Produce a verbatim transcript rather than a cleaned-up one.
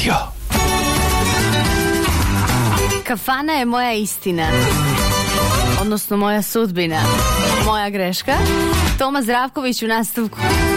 radio. Kafana je moja istina, odnosno moja sudbina, moja greška. Toma Zdravković u nastavku.